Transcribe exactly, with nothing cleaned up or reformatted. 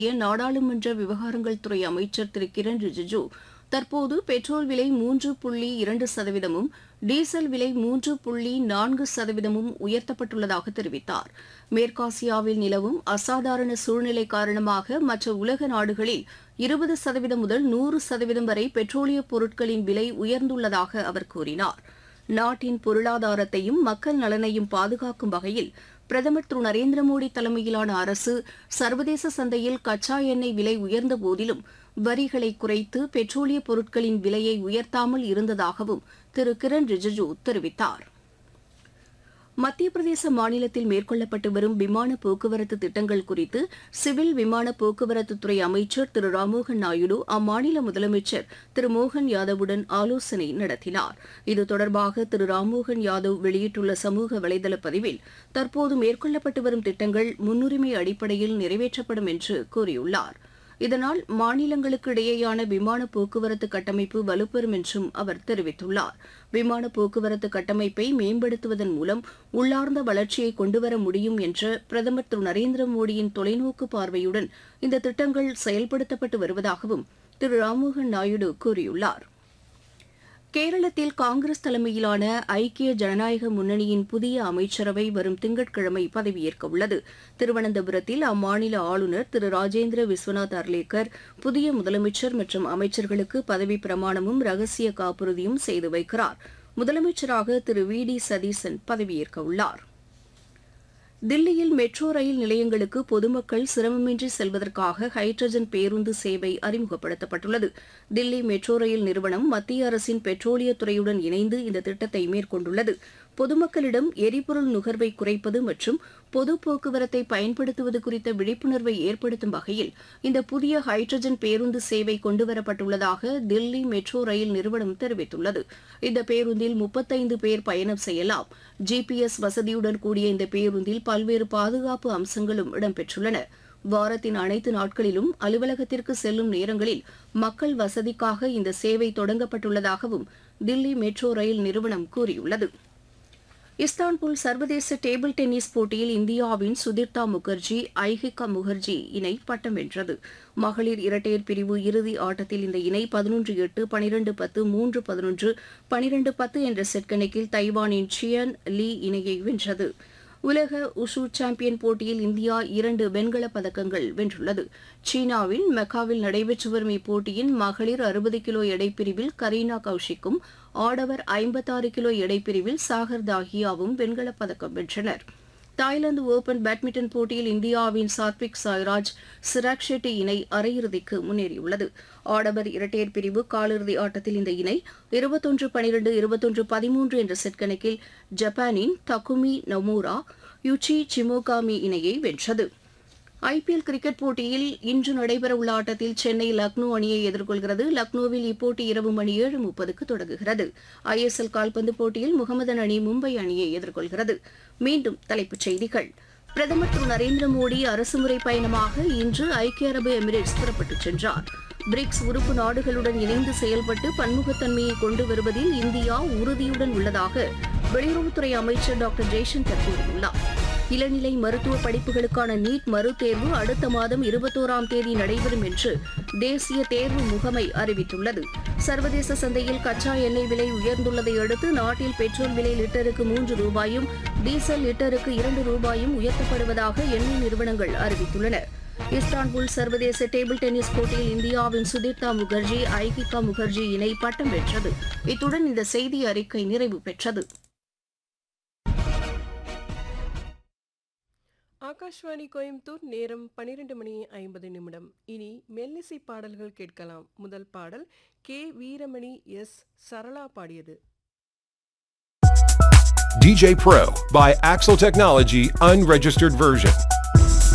நாடாளுமன்ற விவகாரங்கள் துறை அமைச்சர் திரு கிரண் ரிஜிஜூ தற்போது பெட்ரோல் விலை மூன்று புள்ளி இரண்டு சதவீதமும் டீசல் விலை மூன்று புள்ளி நான்கு சதவீதமும் உயர்த்தப்பட்டுள்ளதாக தெரிவித்தார். மேற்காசியாவில் நிலவும் அசாதாரண சூழ்நிலை காரணமாக மற்ற உலக நாடுகளில் இருபது சதவீதம் முதல் நூறு சதவீதம் வரை பெட்ரோலிய பொருட்களின் விலை உயர்ந்துள்ளதாக அவர் கூறினார். நாட்டின் பொருளாதாரத்தையும் மக்கள் நலனையும் பாதுகாக்கும் வகையில் பிரதமர் திரு நரேந்திர மோடி தலைமையிலான அரசு சர்வதேச சந்தையில் கச்சா எண்ணெய் விலை உயர்ந்த போதிலும் வரிகளை குறைத்து பெட்ரோலிய பொருட்களின் விலையை உயர்த்தாமல் இருந்ததாகவும் திரு கிரண் ரிஜிஜூ தெரிவித்தார். மத்திய பிரதேச மாநிலத்தில் மேற்கொள்ளப்பட்டு வரும் விமான போக்குவரத்து திட்டங்கள் குறித்து சிவில் விமான போக்குவரத்துத்துறை அமைச்சர் திரு ராம்மோகன் நாயுடு அம்மாநில முதலமைச்சர் திரு மோகன் யாதவுடன் ஆலோசனை நடத்தினார். இது தொடர்பாக திரு ராம்மோகன் யாதவ் வெளியிட்டுள்ள சமூக வலைதள பதிவில் தற்போது மேற்கொள்ளப்பட்டு வரும் திட்டங்கள் முன்னுரிமை அடிப்படையில் நிறைவேற்றப்படும் என்று கூறியுள்ளார். இதனால் மாநிலங்களுக்கு இடையேயான விமான போக்குவரத்து கட்டமைப்பு வலுப்பெறும் என்றும் அவர் தெரிவித்துள்ளார். விமான போக்குவரத்து கட்டமைப்பை மேம்படுத்துவதன் மூலம் உள்ளார்ந்த வளர்ச்சியை கொண்டுவர முடியும் என்ற பிரதமர் திரு நரேந்திர மோடியின் தொலைநோக்கு பார்வையுடன் இந்த திட்டங்கள் செயல்படுத்தப்பட்டு வருவதாகவும் திரு ராம்மோகன் நாயுடு கூறியுள்ளார். கேரளத்தில் காங்கிரஸ் தலைமையிலான ஐக்கிய ஜனநாயக முன்னணியின் புதிய அமைச்சரவை வரும் திங்கட்கிழமை பதவியேற்க உள்ளது. திருவனந்தபுரத்தில் அம்மாநில ஆளுநர் திரு ராஜேந்திர விஸ்வநாத் அர்லேக்கர் புதிய முதலமைச்சர் மற்றும் அமைச்சர்களுக்கு பதவிப் பிரமாணமும் ரகசிய காப்புறுதியும் செய்து வைக்கிறார். முதலமைச்சராக திரு வி டி சதீசன் பதவியேற்க உள்ளார். தில்லியில் மெட்ரோ ரயில் நிலையங்களுக்கு பொதுமக்கள் சிரமமின்றி செல்வதற்காக ஹைட்ரஜன் பேருந்து சேவை அறிமுகப்படுத்தப்பட்டுள்ளது. தில்லி மெட்ரோ ரயில் நிறுவனம் மத்திய அரசின் பெட்ரோலியத்துறையுடன் இணைந்து இந்த திட்டத்தை மேற்கொண்டுள்ளது. பொதுமக்களிடம் எரிபொருள் நுகர்வை குறைப்பது மற்றும் பொது போக்குவரத்தை பயன்படுத்துவது குறித்த விழிப்புணர்வை ஏற்படுத்தும் வகையில் இந்த புதிய ஹைட்ரஜன் பேருந்து சேவை கொண்டுவரப்பட்டுள்ளதாக தில்லி மெட்ரோ ரயில் நிறுவனம் தெரிவித்துள்ளது. இந்த பேருந்தில் முப்பத்தைந்து பேர் பயணம் செய்யலாம். ஜிபிஎஸ் வசதியுடன் கூடிய இந்த பேருந்தில் பல்வேறு பாதுகாப்பு அம்சங்களும் இடம்பெற்றுள்ளன. வாரத்தின் அனைத்து நாட்களிலும் அலுவலகத்திற்கு செல்லும் நேரங்களில் மக்கள் வசதிக்காக இந்த சேவை தொடங்கப்பட்டுள்ளதாகவும் தில்லி மெட்ரோ ரயில் நிறுவனம் கூறியுள்ளது. இஸ்தான்புல் சர்வதேச டேபிள் டென்னிஸ் போட்டியில் இந்தியாவின் சுதிர்தா முகர்ஜி ஐஹிகா முகர்ஜி இணை பட்டம் வென்றது. மகளிர் இரட்டையர் பிரிவு இறுதி ஆட்டத்தில் இந்த இணை பதினொன்று எட்டு பனிரெண்டு பத்து மூன்று பதினொன்று பனிரெண்டு பத்து என்ற செட் கணக்கில் தைவானின் சியன் லீ இணையை வென்றது. உலக உஷு சாம்பியன் போட்டியில் இந்தியா இரண்டு வெண்கலப் பதக்கங்கள் வென்றுள்ளது. சீனாவின் மெக்காவில் நடைபெற்று வரும் இப்போட்டியின் மகளிர் அறுபது கிலோ எடைப்பிரிவில் கரீனா கௌஷிக்கும் ஆடவர் ஐம்பத்தாறு கிலோ எடைப்பிரிவில் சாகர் தாஹியாவும் வெண்கலப் பதக்கம் வென்றனர். தாய்லாந்து ஓபன் பேட்மிண்டன் போட்டியில் இந்தியாவின் சாத்விக் சாய்ராஜ் சிராக் ஷெட்டி இணை அரையிறுதிக்கு முன்னேறியுள்ளது. ஆடவர் இரட்டையர் பிரிவு காலிறுதி ஆட்டத்தில் இந்த இணை இருபத்தொன்று பனிரெண்டு இருபத்தொன்று பதிமூன்று என்ற செட் கணக்கில் ஜப்பானின் தகுமி நொமூரா யுச்சி சிமோகாமி இணையை வென்றது. ஐபிஎல் கிரிக்கெட் போட்டியில் இன்று நடைபெறவுள்ள ஆட்டத்தில் சென்னை லக்னோ அணியை எதிர்கொள்கிறது. லக்னோவில் இப்போட்டி இரவு மணி ஏழு முப்பதுக்கு தொடங்குகிறது. ஐஎஸ்எல் கால்பந்து போட்டியில் முகமதன் அணி மும்பை அணியை எதிர்கொள்கிறது. மீண்டும் தலைப்புச் செய்திகள். பிரதமர் திரு நரேந்திர மோடி அரசுமுறை பயணமாக இன்று ஐக்கிய அரபு எமிரேட்ஸ் புறப்பட்டுச் சென்றார். பிரிக்ஸ் உறுப்பு நாடுகளுடன் இணைந்து செயல்பட்டு பன்முகத்தன்மையை கொண்டு வருவதில் இந்தியா உறுதியுடன் உள்ளதாக வெளியுறவுத்துறை அமைச்சர் டாக்டர் ஜெய்சங்கர் கூறியுள்ளார். இளநிலை மருத்துவ படிப்புகளுக்கான நீட் மறுதேர்வு அடுத்த மாதம் இருபத்தோராம் தேதி நடைபெறும் என்று தேசிய தேர்வு முகமை அறிவித்துள்ளது. சர்வதேச சந்தையில் கச்சா எண்ணெய் விலை உயர்ந்துள்ளதை அடுத்து நாட்டில் பெட்ரோல் விலை லிட்டருக்கு மூன்று ரூபாயும் டீசல் லிட்டருக்கு இரண்டு ரூபாயும் உயர்த்தப்படுவதாக எண்ணெய் நிறுவனங்கள் அறிவித்துள்ளன. இஸ்தான்புல் சர்வதேச டேபிள் டென்னிஸ் போட்டியில் இந்தியாவின் சுதிர்தா முகர்ஜி ஐஹிகா முகர்ஜி இணை பட்டம் வென்றது. இத்துடன் இந்த செய்தி அறிக்கை நிறைவு பெற்றது. ஆகாஷ்வாணி கோயம்புத்தூர், நேரம் பன்னிரண்டு மணி ஐம்பது நிமிடம். இனி மெல்லிசை பாடல்கள் கேட்கலாம். முதல் பாடல் கே வீரமணி எஸ் சரளா பாடியது. D J Pro by Axel Technology Unregistered Version.